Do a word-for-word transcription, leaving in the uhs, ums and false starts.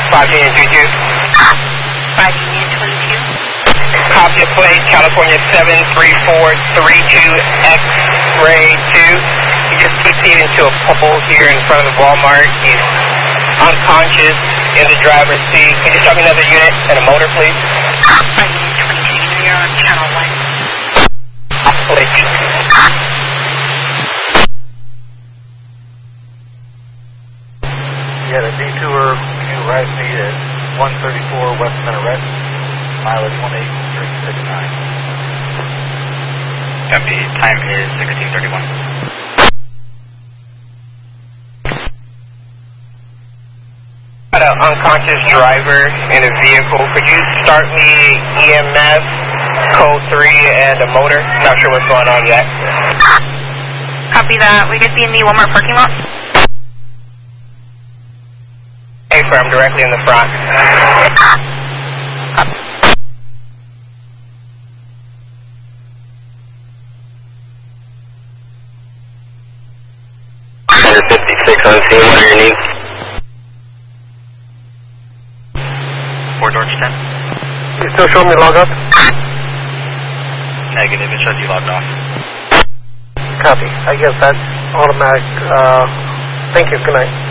five Union twenty-two. five Union twenty-two. Copy of plate, California seven three four three two X-ray two. He just keeps eating to a pole here in front of the Walmart. He's unconscious in the driver's seat. Can you tell me another unit and a motor, please? five Union twenty-two, you're on channel one. Plate. Yeah, the detour to right speed at one thirty-four West Minaret, mileage one eight three six nine. Copy, time is sixteen thirty-one. Got an unconscious driver in a vehicle. Could you start me E M S, code three, and a motor? Not sure what's going on yet. Copy that. We just be in the Walmart parking lot. A-firm directly in the front. one fifty-six on scene, what are your needs? Fort George ten. You still showing me log up? Negative, it shows you logged off. Copy. I guess that's automatic. Uh, thank you. Good night.